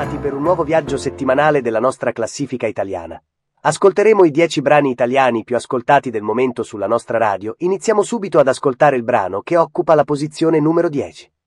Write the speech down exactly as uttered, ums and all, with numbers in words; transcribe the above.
Bentornati per un nuovo viaggio settimanale della nostra classifica italiana. Ascolteremo i dieci brani italiani più ascoltati del momento sulla nostra radio. Iniziamo subito ad ascoltare il brano che occupa la posizione numero dieci.